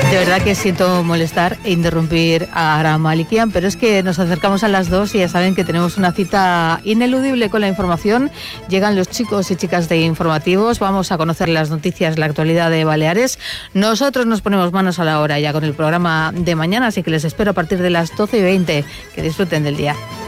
De verdad que siento molestar e interrumpir a Aram Malikian, pero es que nos acercamos a las 2 y ya saben que tenemos una cita ineludible con la información. Llegan los chicos y chicas de informativos, vamos a conocer las noticias, la actualidad de Baleares. Nosotros nos ponemos manos a la obra ya con el programa de mañana, así que les espero a partir de las 12:20. Que disfruten del día.